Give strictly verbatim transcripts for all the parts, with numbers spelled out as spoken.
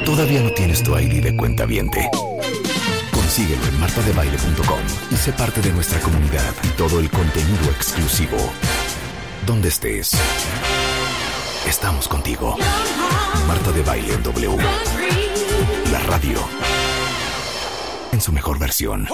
¿Todavía no tienes tu I D de cuentaviente? Consíguelo en marta de baile punto com y sé parte de nuestra comunidad y todo el contenido exclusivo. Donde estés, estamos contigo. Marta de Baile en W. La radio en su mejor versión.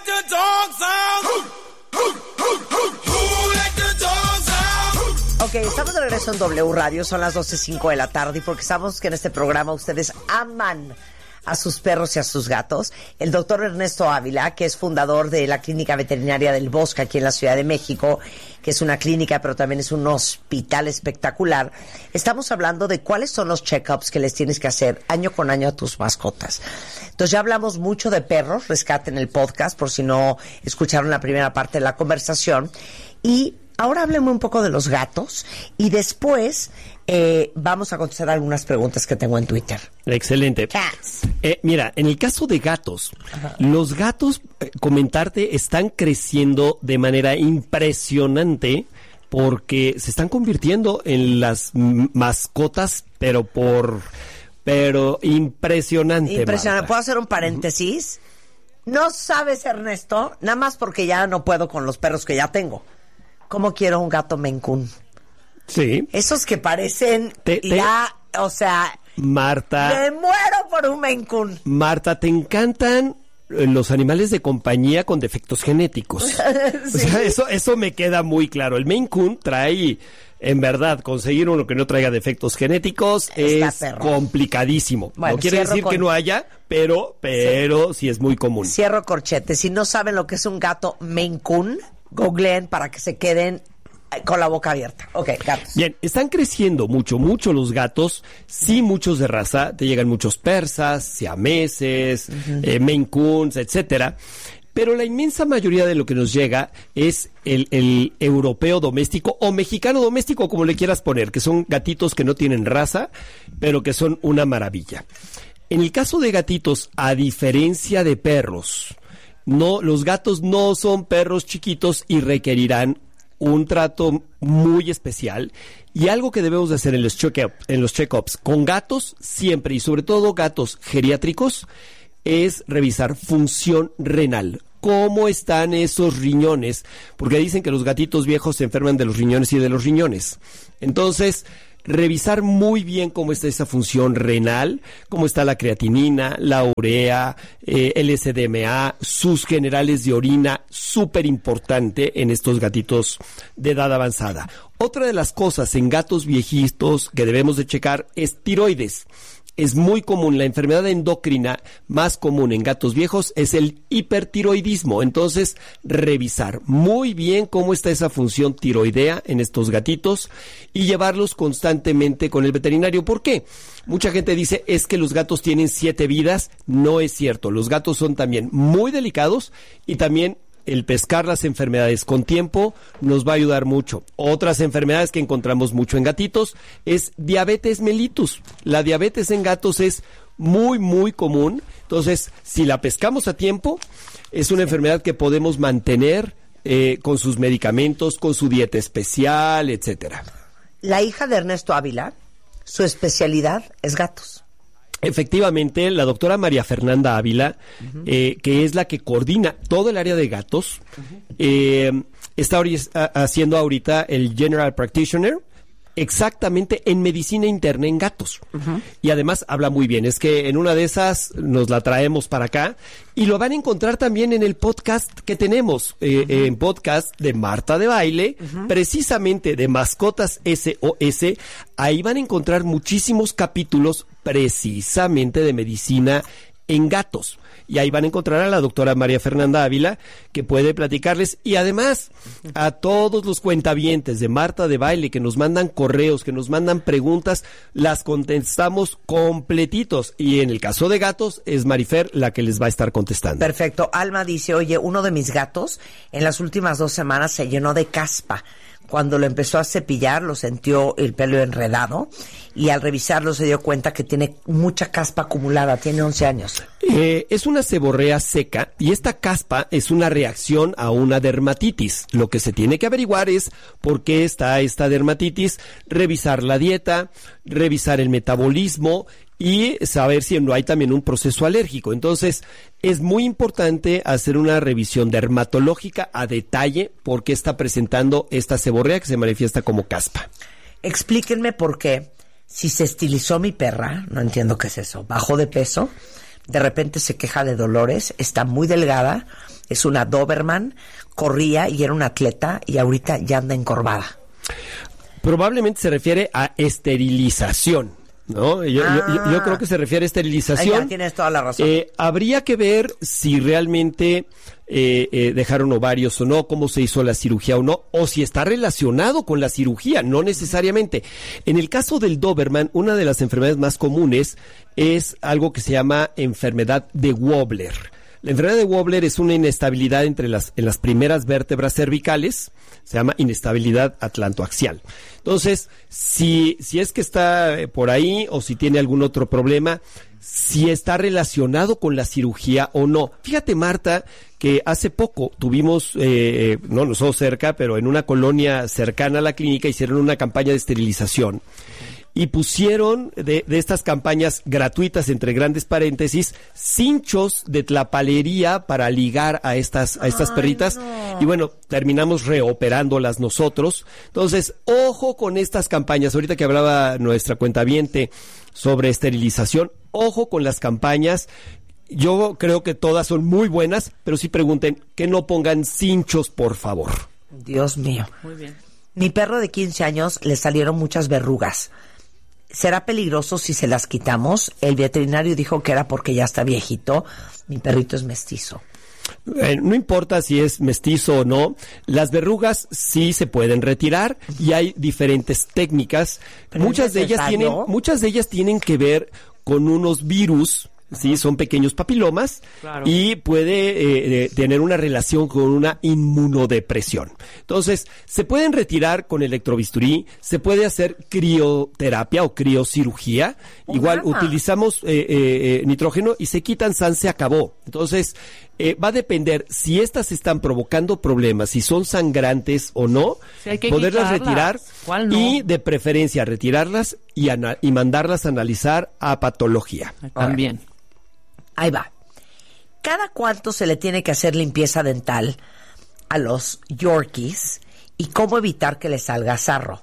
Ok, estamos de regreso en W Radio, son las doce cinco de la tarde y porque sabemos que en este programa ustedes aman a sus perros y a sus gatos, el doctor Ernesto Ávila, que es fundador de la Clínica Veterinaria del Bosque aquí en la Ciudad de México, que es una clínica pero también es un hospital espectacular, estamos hablando de cuáles son los check-ups que les tienes que hacer año con año a tus mascotas. Entonces ya hablamos mucho de perros, rescaten el podcast por si no escucharon la primera parte de la conversación, y ahora hábleme un poco de los gatos y después eh, vamos a contestar algunas preguntas que tengo en Twitter. Excelente. Cats. Eh, mira, en el caso de gatos, Ajá. los gatos, eh, comentarte, están creciendo de manera impresionante porque se están convirtiendo en las m- mascotas, pero por... pero impresionante. Impresionante. Marta. ¿Puedo hacer un paréntesis? Uh-huh. No sabes, Ernesto, nada más porque ya no puedo con los perros que ya tengo. ¿Cómo quiero un gato Maine Coon? Sí. Esos que parecen te, te... ya, o sea... Marta... Me muero por un Maine Coon. Marta, ¿te encantan los animales de compañía con defectos genéticos? ¿Sí? O sea, eso, eso me queda muy claro. El Maine Coon trae... En verdad, conseguir uno que no traiga defectos genéticos Está es perro. complicadísimo. Bueno, no quiere decir con... que no haya, pero, pero sí. sí es muy común. Cierro corchete. Si no saben lo que es un gato Maine Coon, googleen para que se queden con la boca abierta. Ok, gatos. Bien, están creciendo mucho, mucho los gatos. Sí, muchos de raza. Te llegan muchos persas, siameses, uh-huh. eh, Maine Coons, etcétera. Pero la inmensa mayoría de lo que nos llega es el, el europeo doméstico o mexicano doméstico, como le quieras poner, que son gatitos que no tienen raza, pero que son una maravilla. En el caso de gatitos, a diferencia de perros, no, los gatos no son perros chiquitos y requerirán un trato muy especial y algo que debemos de hacer en los check-up, en los check-ups con gatos siempre y sobre todo gatos geriátricos es revisar función renal. ¿Cómo están esos riñones? Porque dicen que los gatitos viejos se enferman de los riñones y de los riñones. Entonces, revisar muy bien cómo está esa función renal, cómo está la creatinina, la urea, eh, el S D M A, sus generales de orina, súper importante en estos gatitos de edad avanzada. Otra de las cosas en gatos viejitos que debemos de checar es tiroides. Es muy común, la enfermedad endocrina más común en gatos viejos es el hipertiroidismo. Entonces, revisar muy bien cómo está esa función tiroidea en estos gatitos y llevarlos constantemente con el veterinario. ¿Por qué? Mucha gente dice, es que los gatos tienen siete vidas. No es cierto. Los gatos son también muy delicados y también el pescar las enfermedades con tiempo nos va a ayudar mucho. Otras enfermedades que encontramos mucho en gatitos es diabetes mellitus. La diabetes en gatos es muy, muy común. Entonces, si la pescamos a tiempo, es una enfermedad que podemos mantener eh, con sus medicamentos, con su dieta especial, etcétera. La hija de Ernesto Ávila, su especialidad es gatos. Efectivamente, la doctora María Fernanda Ávila, uh-huh. eh, que es la que coordina todo el área de gatos, uh-huh. eh, está ori- haciendo ahorita el General Practitioner exactamente en medicina interna en gatos. Uh-huh. Y además habla muy bien. Es que en una de esas nos la traemos para acá y lo van a encontrar también en el podcast que tenemos, eh, uh-huh. en podcast de Marta de Baile, uh-huh. precisamente de Mascotas S O S. Ahí van a encontrar muchísimos capítulos precisamente de medicina en gatos. Y ahí van a encontrar a la doctora María Fernanda Ávila, que puede platicarles. Y además, a todos los cuentavientes de Marta de Baile que nos mandan correos, que nos mandan preguntas, las contestamos completitos. Y en el caso de gatos, es Marifer la que les va a estar contestando. Perfecto. Alma dice, oye, uno de mis gatos en las últimas dos semanas se llenó de caspa. Cuando lo empezó a cepillar, lo sintió el pelo enredado y al revisarlo se dio cuenta que tiene mucha caspa acumulada, tiene once años. Eh, es una seborrea seca y esta caspa es una reacción a una dermatitis. Lo que se tiene que averiguar es por qué está esta dermatitis, revisar la dieta, revisar el metabolismo y saber si no hay también un proceso alérgico. Entonces, es muy importante hacer una revisión dermatológica a detalle porque está presentando esta seborrea que se manifiesta como caspa. Explíquenme por qué, si se estilizó mi perra, no entiendo qué es eso, bajó de peso, de repente se queja de dolores, está muy delgada, es una Doberman, corría y era una atleta y ahorita ya anda encorvada. Probablemente se refiere a esterilización, ¿no? Yo, ah. yo, yo creo que se refiere a esterilización. Ay, ya, tienes toda la razón. Eh, habría que ver si realmente eh, eh, dejaron ovarios o no, cómo se hizo la cirugía o no, o si está relacionado con la cirugía, no necesariamente. En el caso del Doberman, una de las enfermedades más comunes es algo que se llama enfermedad de Wobbler. La enfermedad de Wobbler es una inestabilidad entre las, en las primeras vértebras cervicales, se llama inestabilidad atlantoaxial. Entonces, si, si es que está por ahí o si tiene algún otro problema, si está relacionado con la cirugía o no. Fíjate, Marta, que hace poco tuvimos, eh, no nosotros cerca, pero en una colonia cercana a la clínica hicieron una campaña de esterilización. Y pusieron de, de estas campañas gratuitas, entre grandes paréntesis, cinchos de tlapalería para ligar a estas, a estas Ay, perritas. No. Y bueno, terminamos reoperándolas nosotros. Entonces, ojo con estas campañas. Ahorita que hablaba nuestra cuentaviente sobre esterilización, ojo con las campañas. Yo creo que todas son muy buenas, pero sí pregunten que no pongan cinchos, por favor. Dios mío. Muy bien. Mi perro de quince años le salieron muchas verrugas. ¿Será peligroso si se las quitamos? El veterinario dijo que era porque ya está viejito. Mi perrito es mestizo. Eh, no importa si es mestizo o no, las verrugas sí se pueden retirar y hay diferentes técnicas. Muchas de ellas tienen, muchas de ellas tienen que ver con unos virus. Sí, son pequeños papilomas, claro. Y puede eh, eh, tener una relación con una inmunodepresión. Entonces, se pueden retirar con electrobisturí, se puede hacer crioterapia o criocirugía. Oh, Igual mama. utilizamos eh, eh, eh, nitrógeno y se quitan, san, se acabó. Entonces, eh, va a depender si estas están provocando problemas, si son sangrantes o no, sí, hay que poderlas quitarlas. retirar no? y de preferencia retirarlas y, ana- y mandarlas a analizar a patología. También. Ahí va. ¿Cada cuánto se le tiene que hacer limpieza dental a los Yorkies y cómo evitar que les salga sarro?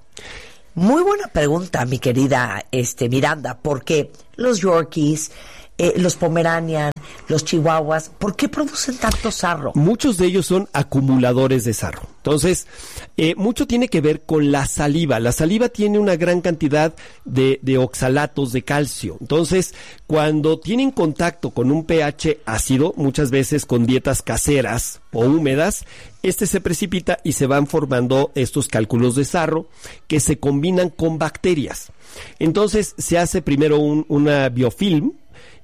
Muy buena pregunta, mi querida este, Miranda, porque los Yorkies, eh, los Pomeranian, los Chihuahuas, ¿por qué producen tanto sarro? Muchos de ellos son acumuladores de sarro. Entonces, eh, mucho tiene que ver con la saliva. La saliva tiene una gran cantidad de, de oxalatos de calcio. Entonces, cuando tienen contacto con un pH ácido, muchas veces con dietas caseras o húmedas, este se precipita y se van formando estos cálculos de sarro que se combinan con bacterias. Entonces, se hace primero un, una biofilm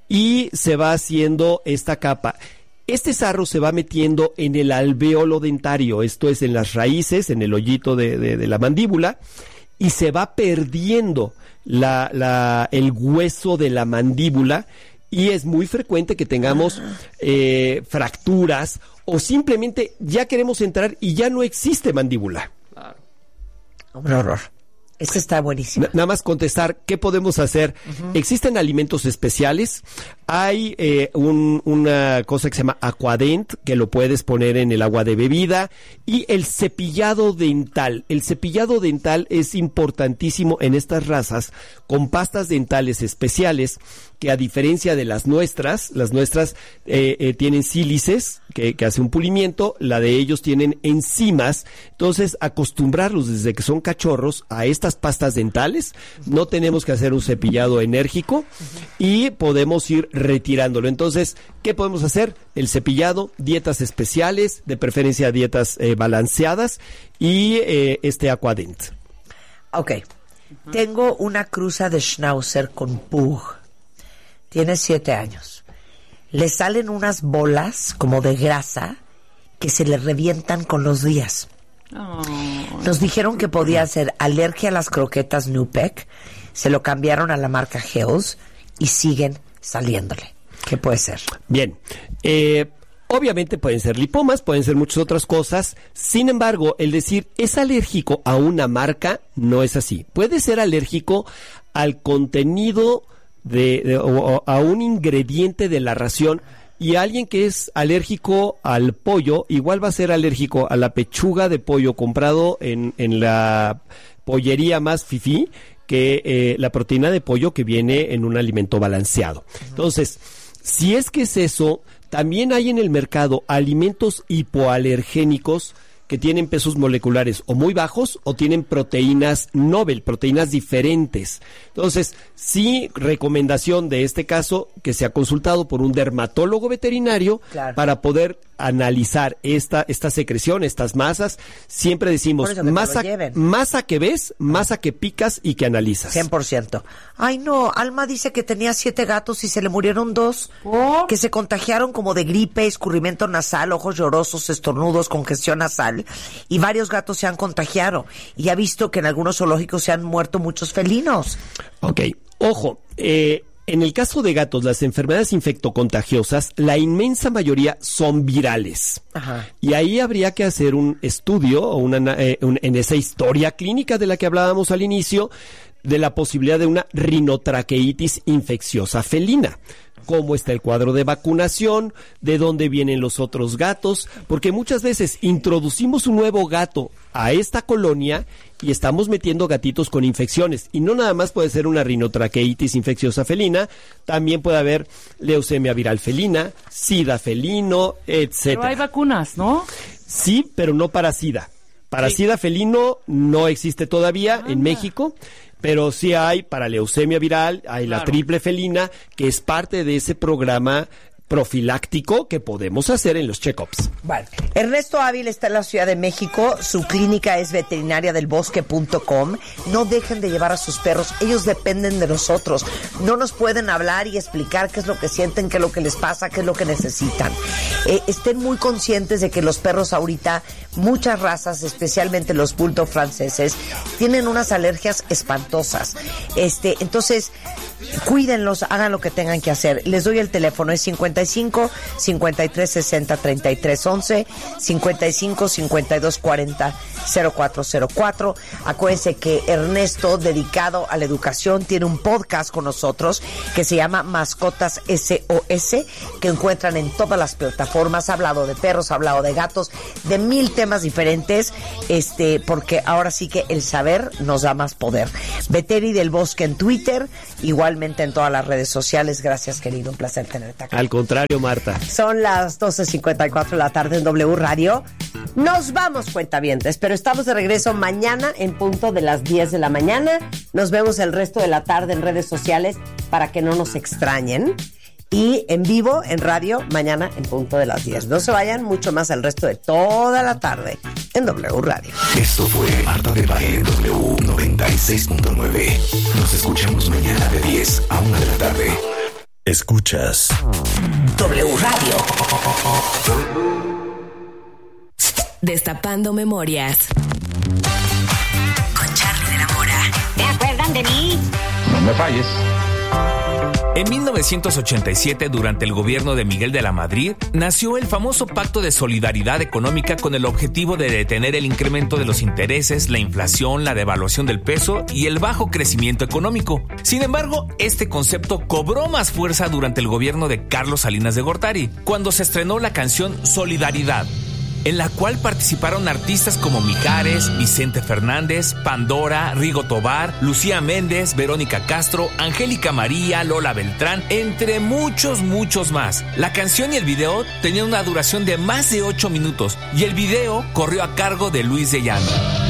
y se va haciendo esta capa. Este sarro se va metiendo en el alvéolo dentario, esto es en las raíces, en el hoyito de, de, de la mandíbula, y se va perdiendo la, la, el hueso de la mandíbula, y es muy frecuente que tengamos eh, fracturas o simplemente ya queremos entrar y ya no existe mandíbula. Claro. Un horror. Este está buenísimo. N- nada más contestar, ¿qué podemos hacer? Uh-huh. Existen alimentos especiales. Hay eh, un, una cosa que se llama Aquadent, que lo puedes poner en el agua de bebida. Y el cepillado dental. El cepillado dental es importantísimo en estas razas, con pastas dentales especiales, que a diferencia de las nuestras, las nuestras eh, eh, tienen sílices, que, que hace un pulimiento, la de ellos tienen enzimas. Entonces, acostumbrarlos desde que son cachorros a estas pastas dentales, no tenemos que hacer un cepillado enérgico y podemos ir retirándolo. Entonces, ¿qué podemos hacer? El cepillado, dietas especiales, de preferencia dietas eh, balanceadas y eh, este Aquadent. Ok. Uh-huh. Tengo una cruza de Schnauzer con Pug. Tiene siete años. Le salen unas bolas como de grasa que se le revientan con los días. Oh. Nos dijeron que podía ser alergia a las croquetas Nupec. Se lo cambiaron a la marca Hills y siguen saliéndole. ¿Qué puede ser? Bien. Eh, obviamente pueden ser lipomas, pueden ser muchas otras cosas. Sin embargo, el decir es alérgico a una marca no es así. Puede ser alérgico al contenido de, de o, a un ingrediente de la ración. Y alguien que es alérgico al pollo, igual va a ser alérgico a la pechuga de pollo comprado en, en la pollería más fifí que eh, la proteína de pollo que viene en un alimento balanceado. Entonces, si es que es eso, también hay en el mercado alimentos hipoalergénicos que tienen pesos moleculares o muy bajos o tienen proteínas Nobel, proteínas diferentes. Entonces, sí, recomendación de este caso que sea consultado por un dermatólogo veterinario, claro, para poder analizar esta esta secreción, estas masas. Siempre decimos, masa, masa que ves, masa que picas y que analizas. cien por ciento. Ay, no, Alma dice que tenía siete gatos y se le murieron dos, ¿oh?, que se contagiaron como de gripe, escurrimiento nasal, ojos llorosos, estornudos, congestión nasal, y varios gatos se han contagiado. Y ha visto que en algunos zoológicos se han muerto muchos felinos. Ok, ojo, eh... en el caso de gatos, las enfermedades infectocontagiosas, la inmensa mayoría son virales. Ajá. Y ahí habría que hacer un estudio o una, eh, un, en esa historia clínica de la que hablábamos al inicio, de la posibilidad de una rinotraqueitis infecciosa felina. Cómo está el cuadro de vacunación, de dónde vienen los otros gatos, porque muchas veces introducimos un nuevo gato a esta colonia y estamos metiendo gatitos con infecciones. Y no nada más puede ser una rinotraqueitis infecciosa felina, también puede haber leucemia viral felina, sida felino, etcétera. Pero hay vacunas, ¿no? Sí, pero no para sida. Para sí. Sida felino no existe todavía ah, en México. Pero sí hay para leucemia viral, hay claro. la triple felina, que es parte de ese programa profiláctico que podemos hacer en los check-ups. Bueno, Ernesto Ávila está en la Ciudad de México, su clínica es veterinaria del bosque punto com. No dejen de llevar a sus perros, ellos dependen de nosotros. No nos pueden hablar y explicar qué es lo que sienten, qué es lo que les pasa, qué es lo que necesitan. Eh, estén muy conscientes de que los perros ahorita, muchas razas, especialmente los bulldog franceses, tienen unas alergias espantosas. Este, entonces, cuídenlos, hagan lo que tengan que hacer. Les doy el teléfono, es cincuenta y cinco, cincuenta y tres sesenta, treinta y tres once, cincuenta y cinco, cincuenta y dos cuarenta, cero cuatro cero cuatro. Acuérdense que Ernesto, dedicado a la educación, tiene un podcast con nosotros que se llama Mascotas S O S, que encuentran en todas las plataformas. Ha hablado de perros, ha hablado de gatos, de mil temas diferentes, este, porque ahora sí que el saber nos da más poder. Veteri del Bosque en Twitter, igualmente en todas las redes sociales. Gracias, querido, un placer tenerte acá. Al contrario, Marta. Son las doce cincuenta y cuatro de la tarde en W Radio. Nos vamos, cuentavientes, pero estamos de regreso mañana en punto de las diez de la mañana. Nos vemos el resto de la tarde en redes sociales para que no nos extrañen. Y en vivo, en radio, mañana en punto de las diez. No se vayan, mucho más el resto de toda la tarde en W Radio. Esto fue Marta de Baile en W noventa y seis punto nueve. Nos escuchamos mañana de diez a una de la tarde. Escuchas W Radio. Destapando memorias. Con Charly de la Mora. ¿Se acuerdan de mí? No me falles. En mil novecientos ochenta y siete, durante el gobierno de Miguel de la Madrid, nació el famoso Pacto de Solidaridad Económica con el objetivo de detener el incremento de los intereses, la inflación, la devaluación del peso y el bajo crecimiento económico. Sin embargo, este concepto cobró más fuerza durante el gobierno de Carlos Salinas de Gortari, cuando se estrenó la canción Solidaridad, en la cual participaron artistas como Mijares, Vicente Fernández, Pandora, Rigo Tobar, Lucía Méndez, Verónica Castro, Angélica María, Lola Beltrán, entre muchos, muchos más. La canción y el video tenían una duración de más de ocho minutos y el video corrió a cargo de Luis de Llano.